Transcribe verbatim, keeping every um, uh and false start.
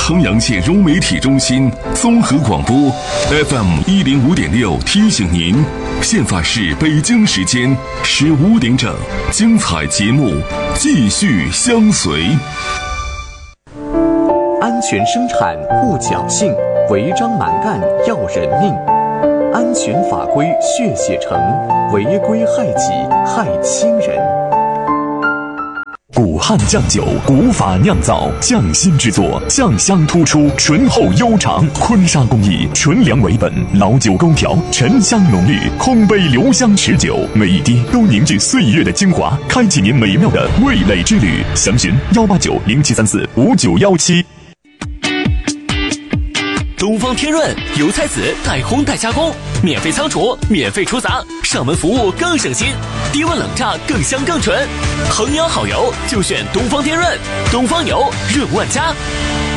衡阳县融媒体中心综合广播 F M 一零五点六提醒您，现在是北京时间十五点整，精彩节目继续相随。 安全生产护侥幸，违章蛮干要人命。安全法规血写成，违规害己害亲人。古汉酱酒，古法酿造，匠心制作，酱香突出，醇厚悠长。坤沙工艺，纯粮为本，老酒勾调，沉香浓郁，空杯留香持久，每一滴都凝聚岁月的精华，开启您美妙的味蕾之旅。详询幺八九零七三四五九幺七。 东方天润油菜籽带烘带加工，免费仓储，免费出杂，上门服务更省心，低温冷榨更香更纯。衡阳好油就选东方天润，东方油润万家。